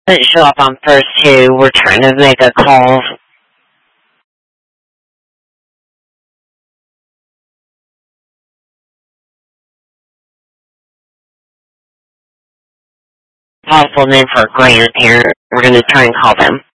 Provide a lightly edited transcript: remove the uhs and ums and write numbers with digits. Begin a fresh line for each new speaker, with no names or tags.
Didn't show up on first two. We're trying to make a call. Possible name for a grandparent. We're going to try and call them.